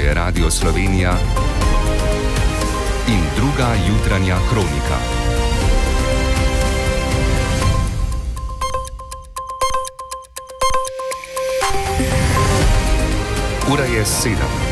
je Radio Slovenija in druga jutranja kronika. Ura je 7.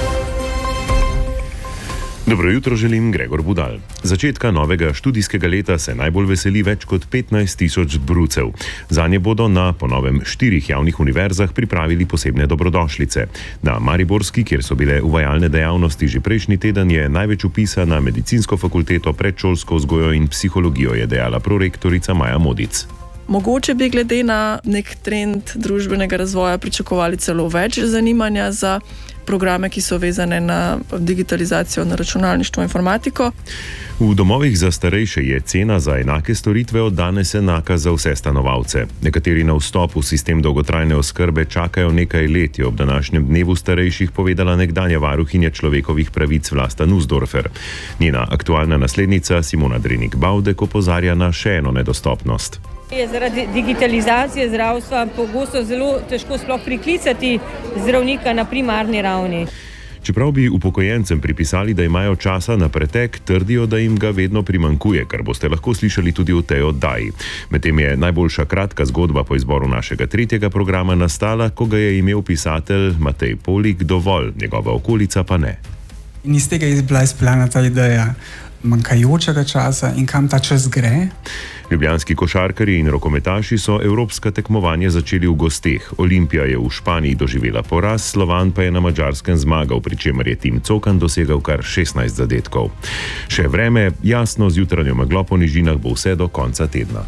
Dobro jutro želim, Gregor Budal. Začetka novega študijskega leta se najbolj veseli več kot 15.000 brucev. Zanje bodo na po novem 4 javnih univerzah pripravili posebne dobrodošlice. Na mariborski, kjer so bile uvajalne dejavnosti že prejšnji teden, je največ upisa na medicinsko fakulteto, predšolsko vzgojo in psihologijo, je dejala prorektorica Maja Modic. Mogoče bi glede na nek trend družbenega razvoja pričakovali celo več zanimanja za programe, ki so vezane na digitalizacijo, na računalništvo in informatiko. V domovih za starejše je cena za enake storitve od danes enaka za vse stanovalce. Nekateri na vstop v sistem dolgotrajne oskrbe čakajo nekaj let, je ob današnjem dnevu starejših povedala nekdanja varuhinja človekovih pravic Vlasta Nussdorfer. Njena aktualna naslednica Simona Drenik-Bavdek opozarja na še eno nedostopnost. Je zaradi digitalizacije zdravstva pogosto zelo težko sploh priklicati zdravnika na primarni ravni. Čeprav bi upokojencem pripisali, da imajo časa na pretek, trdijo, da jim ga vedno primanjkuje, kar boste lahko slišali tudi v tej oddaji. Medtem je najboljša kratka zgodba po izboru našega 3. programa nastala, ko ga je imel pisatelj Matej Polik dovolj, njegova okolica pa ne. In iz tega je bila izpeljana ta ideja manjkajočega časa in kam ta čas gre. Ljubljanski košarkarji in rokometaši so evropska tekmovanja začeli v gosteh. Olimpija je v Španiji doživela poraz, Slovan pa je na Madžarskem zmagal, pri čemer je tim Cokan dosegal kar 16 zadetkov. Še vreme, jasno z jutranjo meglo po nižinah bo vse do konca tedna.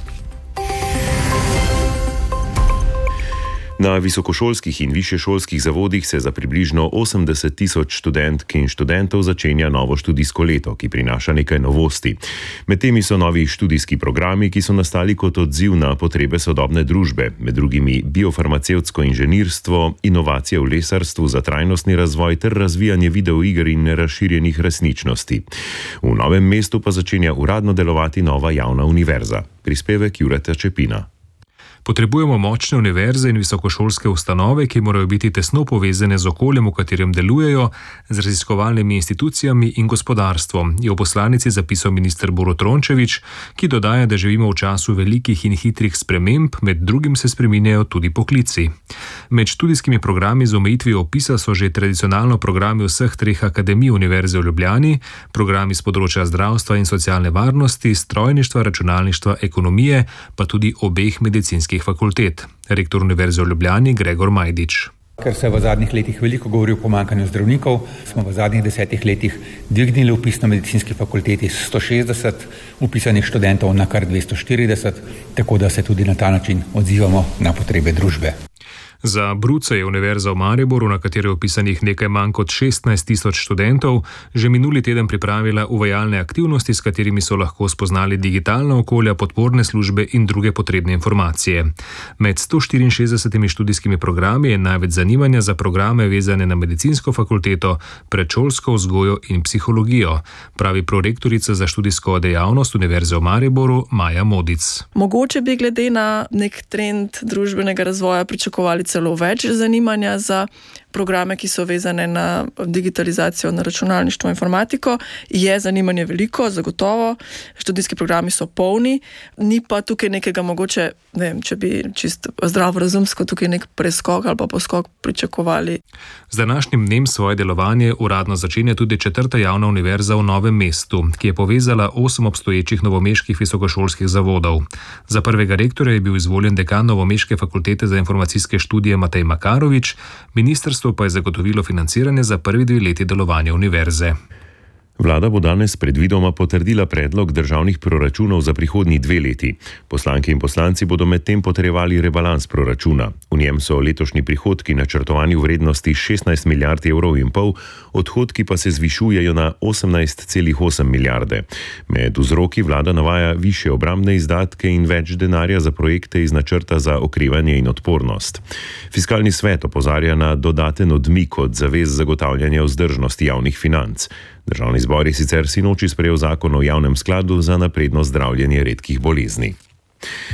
Na visokošolskih in višješolskih zavodih se za približno 80.000 študentk in študentov začenja novo študijsko leto, ki prinaša nekaj novosti. Med temi so novi študijski programi, ki so nastali kot odziv na potrebe sodobne družbe, med drugimi biofarmacevtsko inženirstvo, inovacije v lesarstvu za trajnostni razvoj ter razvijanje videoiger in razširjenih resničnosti. V Novem mestu pa začenja uradno delovati nova javna univerza. Prispevek Jureta Čepina. Potrebujemo močne univerze in visokošolske ustanove, ki morajo biti tesno povezane z okoljem, v katerem delujejo, z raziskovalnimi institucijami in gospodarstvom, je v poslanici zapisal minister Borut Rončević, ki dodaja, da živimo v času velikih in hitrih sprememb, med drugim se spreminjajo tudi poklici. Med študijskimi programi z omejitvijo opisa so že tradicionalno programi vseh 3 akademij Univerze v Ljubljani, programi z področja zdravstva in socialne varnosti, strojništva, računalništva, ekonomije, pa tudi obeh medicinskih fakultet. Rektor Univerze v Ljubljani Gregor Majdič. Ker se v zadnjih letih veliko govori o pomanjkanju zdravnikov, smo v zadnjih 10 letih dvignili vpis na medicinski fakulteti s 160 vpisanih študentov na kar 240, tako da se tudi na ta način odzivamo na potrebe družbe. Za bruce je Univerza v Mariboru, na katero je vpisanih nekaj manj kot 16.000 študentov, že minuli teden pripravila uvajalne aktivnosti, s katerimi so lahko spoznali digitalna okolja, podporne službe in druge potrebne informacije. Med 164 študijskimi programi je največ zanimanja za programe vezane na medicinsko fakulteto, predšolsko vzgojo in psihologijo, pravi prorektorica za študijsko dejavnost Univerze v Mariboru Maja Modic. Mogoče bi glede na nek trend družbenega razvoja pričakovali celo več zanimanja za programe, ki so vezane na digitalizacijo, na računalništvo in informatiko. Je zanimanje veliko, zagotovo. Študijski programi so polni, ni pa tukaj nekega mogoče, ne vem, če bi čisto zdravorazumsko tukaj nek preskok ali pa poskok pričakovali. Z današnjim dnem svoje delovanje uradno začenja tudi 4. javna univerza v Novem mestu, ki je povezala 8 obstoječih novomeških visokošolskih zavodov. Za prvega rektorja je bil izvoljen dekan Novomeške fakultete za informacijske študije Matej Makarovič, ministrstvo pa je zagotovilo financiranje za prvi 2 leti delovanja univerze. Vlada bo danes predvidoma potrdila predlog državnih proračunov za prihodnji 2 leti. Poslanke in poslanci bodo medtem potrjevali rebalans proračuna. V njem so letošnji prihodki načrtovani v vrednosti 16 milijard evrov in pol, odhodki pa se zvišujejo na 18,8 milijarde. Med vzroki vlada navaja višje obrambne izdatke in več denarja za projekte iz načrta za okrevanje in odpornost. Fiskalni svet opozarja na dodaten odmik od zavez zagotavljanja vzdržnosti javnih financ. Državni zbor je sicer sinoči sprejel zakon o javnem skladu za napredno zdravljenje redkih bolezni.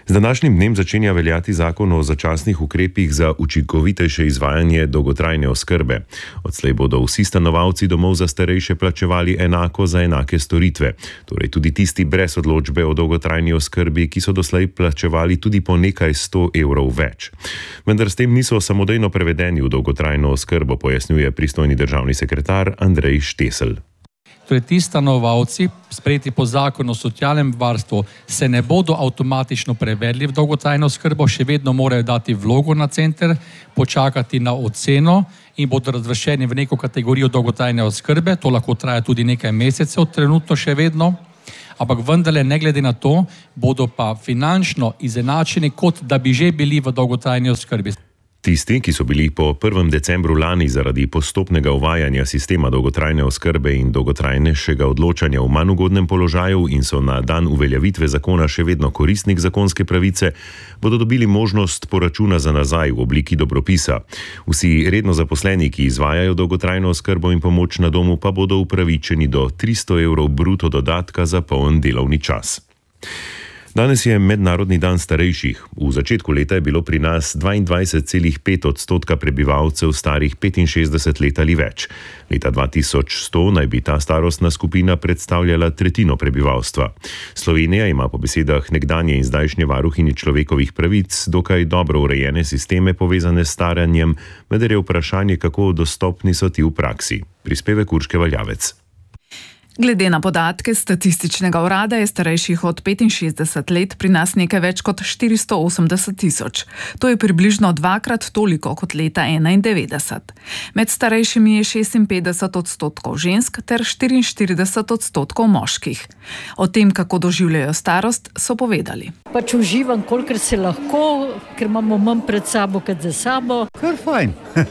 Z današnjim dnem začenja veljati zakon o začasnih ukrepih za učinkovitejše izvajanje dolgotrajne oskrbe. Odslej bodo vsi stanovalci domov za starejše plačevali enako za enake storitve, torej tudi tisti brez odločbe o dolgotrajni oskrbi, ki so doslej plačevali tudi po nekaj 100 evrov več. Vendar s tem niso samodejno prevedeni v dolgotrajno oskrbo, pojasnjuje pristojni državni sekretar Andrej Štesel. Torej, ti stanovalci, sprejeti po zakonu o socialnem varstvu, se ne bodo avtomatično prevedli v dolgotrajno oskrbo, še vedno morajo dati vlogo na center, počakati na oceno in bodo razvrščeni v neko kategorijo dolgotrajne oskrbe. To lahko traja tudi nekaj mesecev, trenutno še vedno, ampak vendarle, ne glede na to, bodo pa finančno izenačeni, kot da bi že bili v dolgotrajni oskrbi. Tisti, ki so bili po 1. decembru lani zaradi postopnega uvajanja sistema dolgotrajne oskrbe in dolgotrajnejšega odločanja v manj ugodnem položaju in so na dan uveljavitve zakona še vedno koristnik zakonske pravice, bodo dobili možnost poračuna za nazaj v obliki dobropisa. Vsi redno zaposleni, ki izvajajo dolgotrajno oskrbo in pomoč na domu, pa bodo upravičeni do 300 evrov bruto dodatka za poln delovni čas. Danes je Mednarodni dan starejših. V začetku leta je bilo pri nas 22,5% prebivalcev starih 65 let ali več. Leta 2100 naj bi ta starostna skupina predstavljala tretjino prebivalstva. Slovenija ima po besedah nekdanje in zdajšnje varuhinje človekovih pravic dokaj dobro urejene sisteme povezane s staranjem, vendar je vprašanje, kako dostopni so ti v praksi. Prispevek Urške Valjavec. Glede na podatke Statističnega urada je starejših od 65 let pri nas nekaj več kot 480 tisoč. To je približno dvakrat toliko kot leta 1991. Med starejšimi je 56% žensk ter 44% moških. O tem, kako doživljajo starost, so povedali. Pač uživam, kolikor se lahko, ker imamo manj pred sabo, kot za sabo. Kar fajn.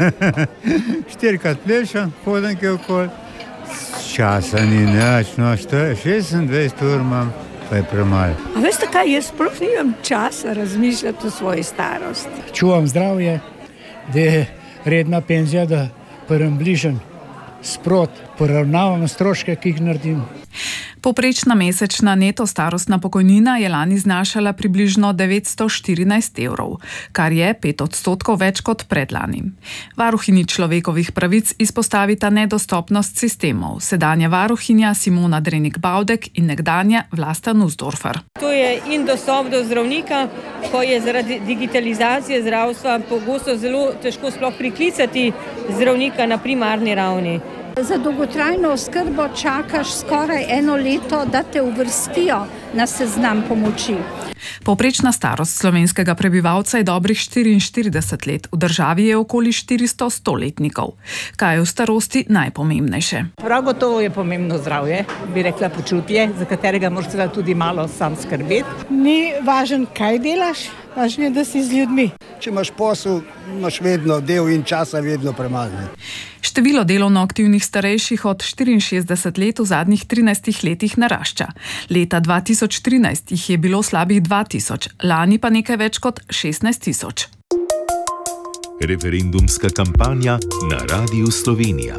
4krat plešam, hodim kje okoli. Časa ni nič, no, 26 ur imam, pa je premalo. A veste kaj, jaz sploh nimam časa razmišljati o svoji starosti. Čuvam zdravje, da je redna penzija, da prvem bližen sprot, poravnavam stroške, ki jih naredim. Povprečna mesečna neto starostna pokojnina je lani znašala približno 914 evrov, kar je 5% več kot predlani. Varuhinji človekovih pravic izpostavita nedostopnost sistemov, sedanja varuhinja Simona Drenik-Bavdek in nekdanja Vlasta Nussdorfer. To je in dostop do zdravnika, ko je zaradi digitalizacije zdravstva pogosto zelo težko sploh priklicati zdravnika na primarni ravni. Za dolgotrajno oskrbo čakaš skoraj 1 leto, da te uvrstijo na seznam pomoči. Povprečna starost slovenskega prebivalca je dobrih 44 let, v državi je okoli 400 stoletnikov. Kaj je v starosti najpomembnejše? Prav gotovo je pomembno zdravje, bi rekla počutje, za katerega moraš seveda tudi malo sam skrbeti. Ni važno, kaj delaš, važno je, da si z ljudmi. Če imaš posel, imaš vedno del in časa vedno premalo. Število delovno aktivnih starejših od 64 let v zadnjih 13 letih narašča. Leta 2013 jih je bilo slabih 2000, lani pa nekaj več kot 16 tisoč. Referendumska kampanja na Radiu Slovenija.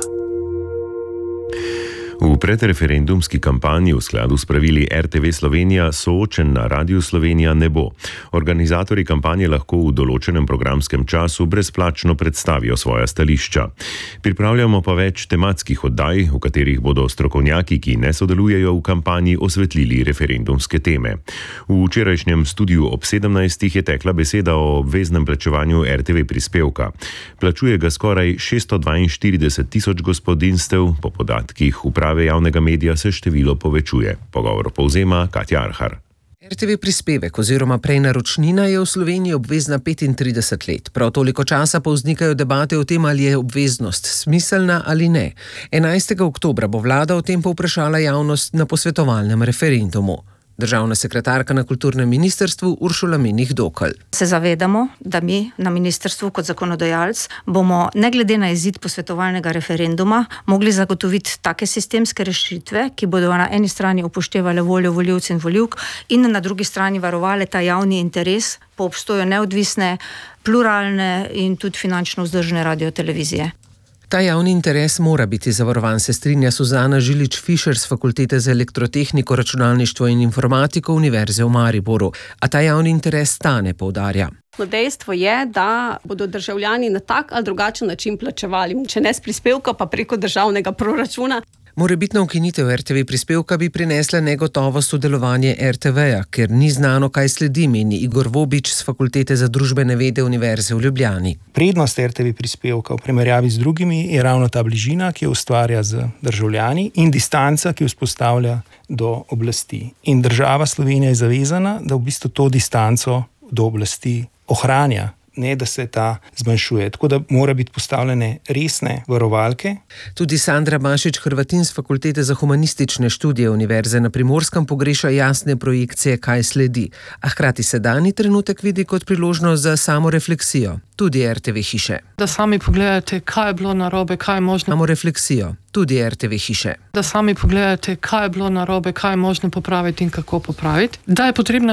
V predreferendumski kampanji v skladu s pravili RTV Slovenija soočen na Radiu Slovenija ne bo. Organizatorji kampanje lahko v določenem programskem času brezplačno predstavijo svoja stališča. Pripravljamo pa več tematskih oddaj, v katerih bodo strokovnjaki, ki ne sodelujejo v kampanji, osvetlili referendumske teme. V včerajšnjem studiu ob 17. je tekla beseda o obveznem plačevanju RTV prispevka. Plačuje ga skoraj 642 tisoč gospodinjstev, po podatkih uprave javnega medija se število povečuje. Pogovor povzema Katja Arhar. RTV prispevek oziroma prej naročnina je v Sloveniji obvezna 35 let. Prav toliko časa pa vznikajo debate o tem, ali je obveznost smiselna ali ne. 11. oktobra bo vlada o tem povprašala javnost na posvetovalnem referendumu. Državna sekretarka na kulturnem ministrstvu Uršula Menih-Dokl. Se zavedamo, da mi na ministrstvu kot zakonodajalec bomo ne glede na izid posvetovalnega referenduma mogli zagotoviti take sistemske rešitve, ki bodo na eni strani upoštevale voljo volivcev in volivk in na drugi strani varovale ta javni interes po obstoju neodvisne, pluralne in tudi finančno vzdržne radiotelevizije. Ta javni interes mora biti zavarovan, se strinja Suzana Žilič-Fišer z Fakultete za elektrotehniko, računalništvo in informatiko Univerze v Mariboru. A ta javni interes stane, poudarja. Dejstvo je, da bodo državljani na tak ali drugačen način plačevali, če ne s prispevka, pa preko državnega proračuna. Morebitna ukinitev RTV prispevka bi prinesla negotovost v delovanje RTV-ja, ker ni znano, kaj sledi, meni Igor Vobič z Fakultete za družbene vede Univerze v Ljubljani. Prednost RTV prispevka v primerjavi z drugimi je ravno ta bližina, ki jo ustvarja z državljani, in distanca, ki jo vzpostavlja do oblasti. In država Slovenija je zavezana, da v bistvu to distanco do oblasti ohranja, ne da se ta zmanjšuje. Tako da mora biti postavljene resne varovalke. Tudi Sandra Bašič-Hrvatin z Fakultete za humanistične študije Univerze na Primorskem pogreša jasne projekcije, kaj sledi. A hkrati sedanji trenutek vidi kot priložnost za samorefleksijo. Tudi RTV hiše. Da sami pogledate, kaj je bilo narobe, kaj je možno. Samorefleksijo. Tudi RTV hiše. Da sami pogledate, kaj je bilo narobe, kaj je možno popraviti in kako popraviti. Da je potrebna